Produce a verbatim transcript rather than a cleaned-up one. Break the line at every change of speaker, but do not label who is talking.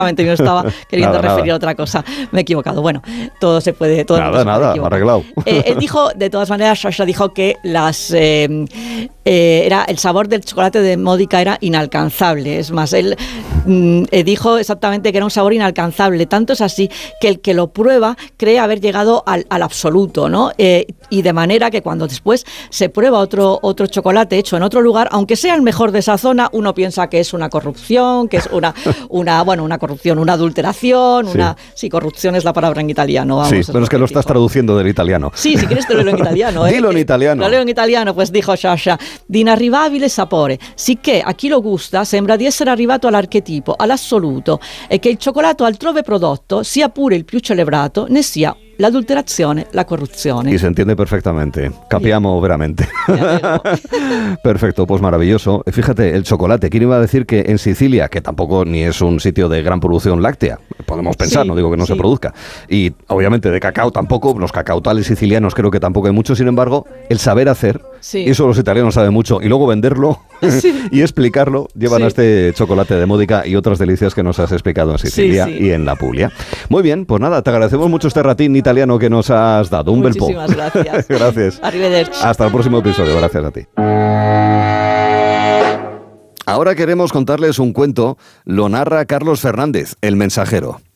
Yo estaba queriendo
Nada,
referir
nada.
a otra cosa. Me he equivocado. Bueno, todo se puede. Todo el mundo
Nada,
se puede
nada,
equivocar.
arreglado.
Eh, él dijo, de todas maneras, Sasha dijo que las eh, eh, era el sabor del chocolate de Modica era inalcanzable. Es más, él mm, eh, dijo exactamente que era un sabor inalcanzable. Tanto es así que el que lo prueba cree haber llegado al, al absoluto, ¿no? Eh, y de manera que cuando después se prueba otro, otro chocolate hecho en otro lugar, aunque sea el mejor de esa zona, uno piensa que es una corrupción, que es una, una bueno, una corrupción, una adulteración,
Sí.
una... Sí, corrupción es la palabra en italiano, vamos.
Sí,
es
pero es que lo
que
estás
dijo.
traduciendo del italiano.
Sí, si quieres te lo leo en italiano. ¿eh?
Dilo en italiano.
Lo leo en italiano, pues dijo Sasha, di inarrivabile sapore, sicché a chi lo gusta sembra di essere arrivato all'archetipo, all'assoluto, e che il cioccolato altrove prodotto, sia pure il più celebrato, ne sia l'adulterazione, la corruzione.
Y se entiende perfectamente. Capiamo veramente.
Ya
Perfecto, pues maravilloso. Fíjate, el chocolate. ¿Quién iba a decir que en Sicilia, que tampoco ni es un sitio de gran producción láctea, podemos pensar,
Sí,
no digo que no
sí.
se produzca, y obviamente de cacao tampoco, los cacautales sicilianos creo que tampoco hay mucho, sin embargo, el saber hacer,
Sí.
y eso los italianos saben mucho, y luego venderlo
Sí.
y explicarlo, llevan
Sí.
a este chocolate de Módica y otras delicias que nos has explicado en Sicilia
Sí, sí.
y en la Puglia. Muy bien, pues nada, te agradecemos mucho este ratín italiano que nos has dado. Un bel po.
Muchísimas gracias.
Gracias.
Arrivederci.
Hasta el próximo episodio. Gracias a ti. Ahora queremos contarles un cuento. Lo narra Carlos Fernández, El Mensajero.